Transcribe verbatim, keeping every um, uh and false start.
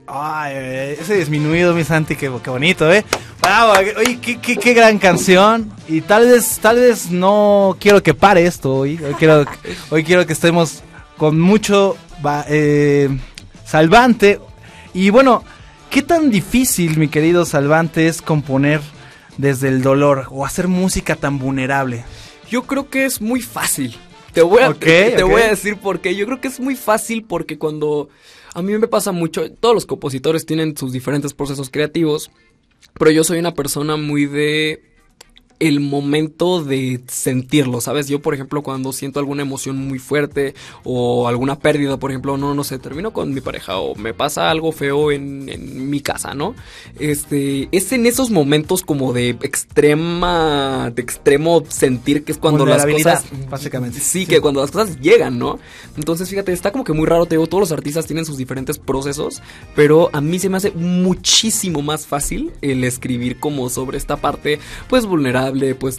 Ay, ese disminuido, mi Santi, qué, qué bonito, ¿eh? Bravo, oye, qué, qué, qué gran canción. Y tal vez, tal vez no quiero que pare esto hoy. Hoy quiero, hoy quiero que estemos con mucho eh, Salvante. Y bueno, ¿qué tan difícil, mi querido Salvante, es componer desde el dolor o hacer música tan vulnerable? Yo creo que es muy fácil. Te voy a, okay, te, te okay. voy a decir por qué. Yo creo que es muy fácil porque cuando... A mí me pasa mucho, todos los compositores tienen sus diferentes procesos creativos, pero yo soy una persona muy de el momento de sentirlo, ¿sabes? Yo, por ejemplo, cuando siento alguna emoción muy fuerte o alguna pérdida, por ejemplo, no, no sé, termino con mi pareja o me pasa algo feo en, en mi casa, ¿no? Este, es en esos momentos como de extrema, de extremo sentir que es cuando las cosas... básicamente. Sí, sí, que cuando las cosas llegan, ¿no? Entonces, fíjate, está como que muy raro, te digo, todos los artistas tienen sus diferentes procesos, pero a mí se me hace muchísimo más fácil el escribir como sobre esta parte, pues, vulnerable, pues